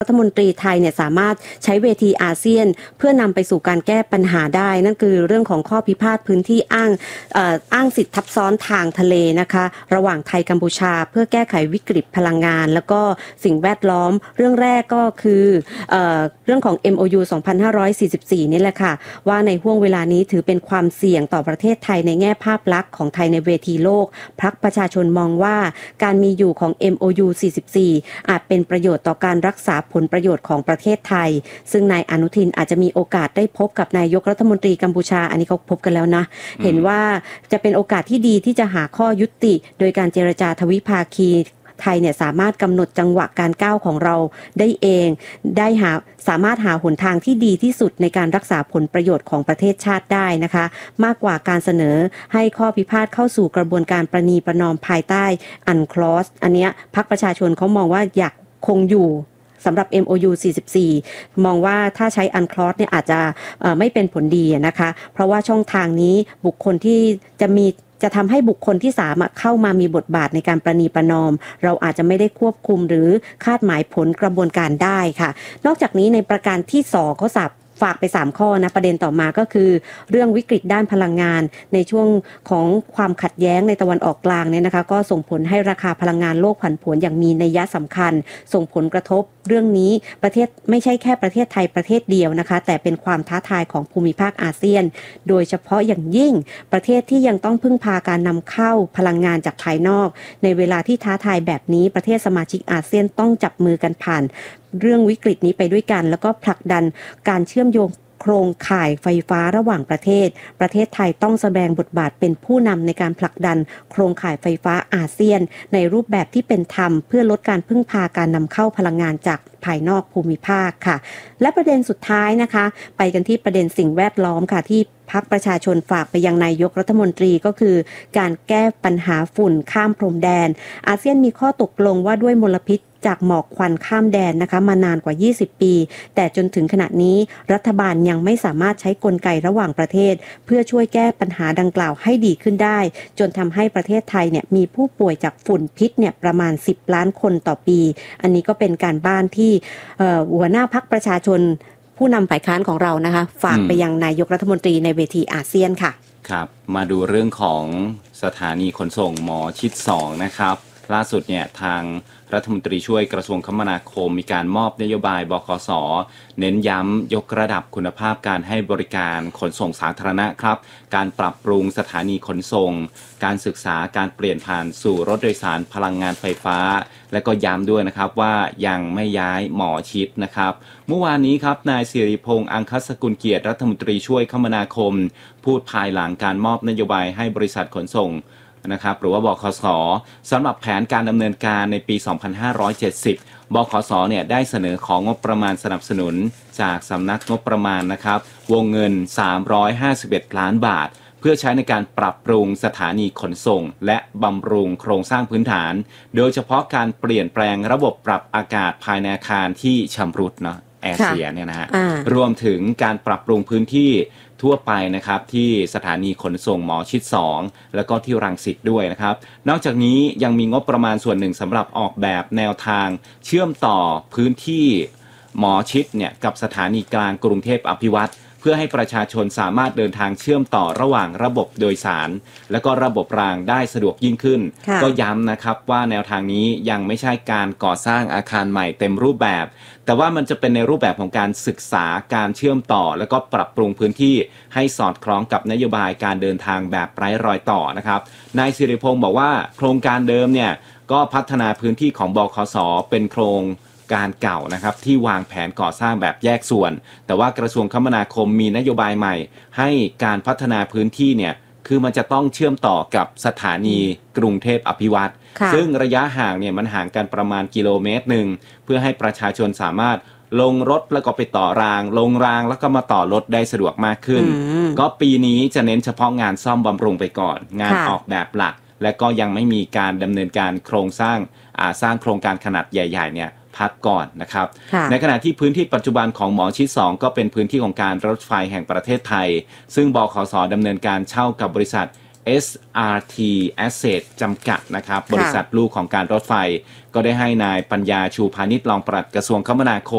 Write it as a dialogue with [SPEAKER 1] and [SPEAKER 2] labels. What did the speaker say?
[SPEAKER 1] รัฐมนตรีไทยเนี่ยสามารถใช้เวทีอาเซียนเพื่อนำไปสู่การแก้ปัญหาได้นั่นคือเรื่องของข้อพิพาทพื้นที่อ้างสิทธิทับซ้อนทางทะเลนะคะระหว่างไทยกัมพูชาเพื่อแก้ไขวิกฤตพลังงานแล้วก็สิ่งแวดล้อมเรื่องแรกก็คือเรื่องของ MOU 2544 นี่แหละค่ะว่าในห่วงเวลานี้ถือเป็นความเสี่ยงต่อประเทศไทยในแง่ภาพลักษณ์ของไทยในเวทีโลกพรรคประชาชนมองว่าการมีอยู่ของ MOU 44 อาจเป็นประโยชน์ต่อการรักษาผลประโยชน์ของประเทศไทยซึ่งนายอนุทินอาจจะมีโอกาสได้พบกับนายกรัฐมนตรีกัมพูชาอันนี้เขาพบกันแล้วนะเห็นว่าจะเป็นโอกาสที่ดีที่จะหาข้อยุติโดยการเจรจาทวิภาคีไทยเนี่ยสามารถกำหนดจังหวะการก้าวของเราได้เองสามารถหาหนทางที่ดีที่สุดในการรักษาผลประโยชน์ของประเทศชาติได้นะคะมากกว่าการเสนอให้ข้อพิพาทเข้าสู่กระบวนการประนีประนอมภายใต้อันคลอสอันเนี้ยพรรคประชาชนเขามองว่าอยากคงอยู่สำหรับ MOU 44 มองว่าถ้าใช้ UNCLOS เนี่ยอาจจะไม่เป็นผลดีนะคะเพราะว่าช่องทางนี้บุคคลที่จะทำให้บุคคลที่3เข้ามามีบทบาทในการประนีประนอมเราอาจจะไม่ได้ควบคุมหรือคาดหมายผลกระบวนการได้ค่ะนอกจากนี้ในประการที่2เขาฝากไป3ข้อนะประเด็นต่อมาก็คือเรื่องวิกฤตด้านพลังงานในช่วงของความขัดแย้งในตะวันออกกลางเนี่ยนะคะก็ส่งผลให้ราคาพลังงานโลกผันผวนอย่างมีนัยสำคัญส่งผลกระทบเรื่องนี้ประเทศไม่ใช่แค่ประเทศไทยประเทศเดียวนะคะแต่เป็นความท้าทายของภูมิภาคอาเซียนโดยเฉพาะอย่างยิ่งประเทศที่ยังต้องพึ่งพาการนำเข้าพลังงานจากภายนอกในเวลาที่ท้าทายแบบนี้ประเทศสมาชิกอาเซียนต้องจับมือกันผ่านเรื่องวิกฤตนี้ไปด้วยกันแล้วก็ผลักดันการเชื่อมโยงโครงข่ายไฟฟ้าระหว่างประเทศไทยต้องแสดงบทบาทเป็นผู้นำในการผลักดันโครงข่ายไฟฟ้าอาเซียนในรูปแบบที่เป็นธรรมเพื่อลดการพึ่งพาการนำเข้าพลังงานจากภายนอกภูมิภาคค่ะและประเด็นสุดท้ายนะคะไปกันที่ประเด็นสิ่งแวดล้อมค่ะที่พรรคประชาชนฝากไปยังนายกรัฐมนตรีก็คือการแก้ปัญหาฝุ่นข้ามพรมแดนอาเซียนมีข้อตกลงว่าด้วยมลพิษจากหมอกควันข้ามแดนนะคะมานานกว่า20 ปีแต่จนถึงขณะนี้รัฐบาลยังไม่สามารถใช้กลไกระหว่างประเทศเพื่อช่วยแก้ปัญหาดังกล่าวให้ดีขึ้นได้จนทำให้ประเทศไทยเนี่ยมีผู้ป่วยจากฝุ่นพิษเนี่ยประมาณ10 ล้านคนต่อปีอันนี้ก็เป็นการบ้านที่หัวหน้าพรรคประชาชนผู้นำฝ่ายค้านของเรานะคะฝากไปยังนายกรัฐมนตรีในเวทีอาเซียนค่ะ
[SPEAKER 2] ครับมาดูเรื่องของสถานีขนส่งหมอชิด2นะครับล่าสุดเนี่ยทางรัฐมนตรีช่วยกระทรวงคมนาคมมีการมอบนโยบายบขส.เน้นย้ำยกระดับคุณภาพการให้บริการขนส่งสาธารณะครับการปรับปรุงสถานีขนส่งการศึกษาการเปลี่ยนผ่านสู่รถโดยสารพลังงานไฟฟ้าและก็ย้ำด้วยนะครับว่ายังไม่ย้ายหมอชิดนะครับเมื่อวานนี้ครับนายสิริพงษ์อังคสกุลเกียรติรัฐมนตรีช่วยคมนาคมพูดภายหลังการมอบนโยบายให้บริษัทขนส่งนะครับหรือว่าบขส.สำหรับแผนการดำเนินการในปี 2570 บขส.เนี่ยได้เสนอของงบประมาณสนับสนุนจากสำนักงบประมาณนะครับวงเงิน351 ล้านบาทเพื่อใช้ในการปรับปรุงสถานีขนส่งและบำรุงโครงสร้างพื้นฐานโดยเฉพาะการเปลี่ยนแปลงระบบปรับอากาศภายในอาคารที่ชำรุดเนาะแอร์เสียเนี่ยนะฮะรวมถึงการปรับปรุงพื้นที่ทั่วไปนะครับที่สถานีขนส่งหมอชิด2แล้วก็ที่รังสิตด้วยนะครับนอกจากนี้ยังมีงบประมาณส่วนหนึ่งสำหรับออกแบบแนวทางเชื่อมต่อพื้นที่หมอชิดเนี่ยกับสถานีกลางกรุงเทพอภิวัตรเพื่อให้ประชาชนสามารถเดินทางเชื่อมต่อระหว่างระบบโดยสารและก็ระบบรางได้สะดวกยิ่งขึ้นก็ย้ำนะครับว่าแนวทางนี้ยังไม่ใช่การก่อสร้างอาคารใหม่เต็มรูปแบบแต่ว่ามันจะเป็นในรูปแบบของการศึกษาการเชื่อมต่อแล้วก็ปรับปรุงพื้นที่ให้สอดคล้องกับนโยบายการเดินทางแบบไร้รอยต่อนะครับนายสิริพงษ์บอกว่าโครงการเดิมเนี่ยก็พัฒนาพื้นที่ของบขส.เป็นโครงการเก่านะครับที่วางแผนก่อสร้างแบบแยกส่วนแต่ว่ากระทรวงคมนาคมมีนโยบายใหม่ให้การพัฒนาพื้นที่เนี่ยคือมันจะต้องเชื่อมต่อกับสถานีกรุงเทพอภิวัตรซึ่งระยะห่างเนี่ยมันห่างกันประมาณกิโลเมตรหนึ่งเพื่อให้ประชาชนสามารถลงรถแล้วก็ไปต่อรางลงรางแล้วก็มาต่อรถได้สะดวกมากขึ้นก็ปีนี้จะเน้นเฉพาะงานซ่อมบำรุงไปก่อนงานออกแบบหลักและก็ยังไม่มีการดำเนินการโครงสร้างโครงการขนาดใหญ่ๆเนี่ยพักก่อนนะครับในขณะที่พื้นที่ปัจจุบันของหมอชิด2ก็เป็นพื้นที่ของการรถไฟแห่งประเทศไทยซึ่งบขส.ดำเนินการเช่ากับบริษัท SRT Asset จำกัดนะครับบริษัทลูกของการรถไฟก็ได้ให้นายปัญญาชูพานิชรองปลัดกระทรวงคมนาคม